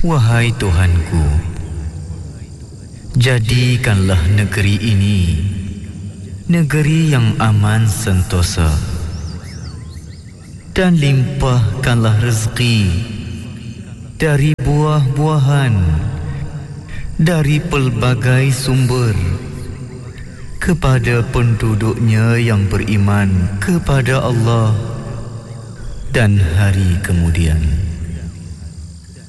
Wahai Tuhanku, jadikanlah negeri ini negeri yang aman sentosa, dan limpahkanlah rezeki dari buah-buahan, dari pelbagai sumber kepada penduduknya yang beriman kepada Allah dan hari kemudian.